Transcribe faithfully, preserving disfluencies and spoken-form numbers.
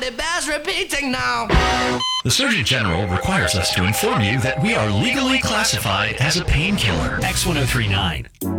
it bears repeating now. The Surgeon General requires us to inform you that we are legally classified as a painkiller. X ten thirty-nine.